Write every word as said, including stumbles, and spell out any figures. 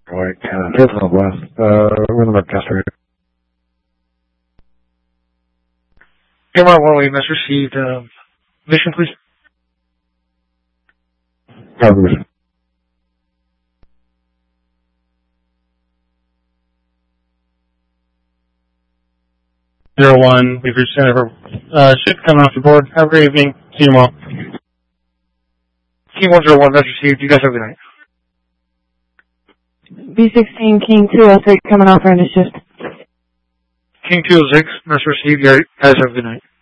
Alright, Canada, North Northwest, uh, we're in the webcast area. Camera one, we must received, uh, mission, please. Have a mission. Zero one, we've reached Jennifer. Uh, ship coming off the board. Have a great evening. See you tomorrow. King one zero one, message received. You guys have a good night. B sixteen, King two oh six, coming off our initiative. King two oh six, message received. You guys have a good night.